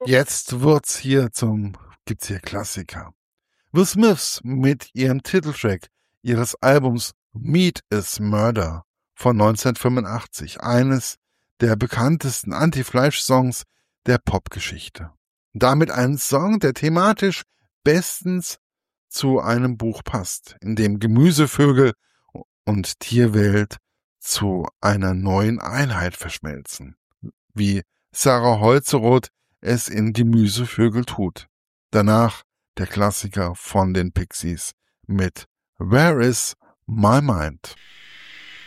Jetzt gibt's hier Klassiker. The Smiths mit ihrem Titeltrack ihres Albums Meat is Murder von 1985, eines der bekanntesten Anti-Fleisch-Songs der Popgeschichte. Damit ein Song, der thematisch bestens zu einem Buch passt, in dem Gemüsevögel und Tierwelt zu einer neuen Einheit verschmelzen, wie Sarah Holzeroth es in Gemüsevögel tut. Danach der Klassiker von den Pixies mit Where is My Mind?